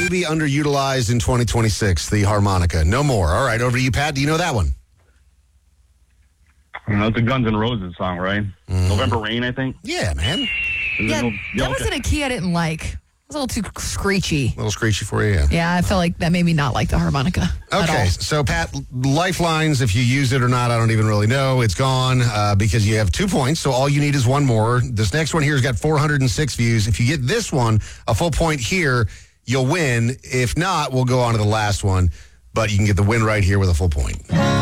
maybe underutilized in 2026, the harmonica. No more. All right, over to you, Pat. Do you know that one? It's a Guns N' Roses song, right? November Rain, I think. Yeah, man. Yeah, that was in a key I didn't like. It was a little too screechy. A little screechy for you, yeah. Yeah, I felt like that made me not like the harmonica. Okay, so Pat, lifelines, if you use it or not, I don't even really know. It's gone because you have 2 points, so all you need is one more. This next one here has got 406 views. If you get this one, a full point here, you'll win. If not, we'll go on to the last one, but you can get the win right here with a full point.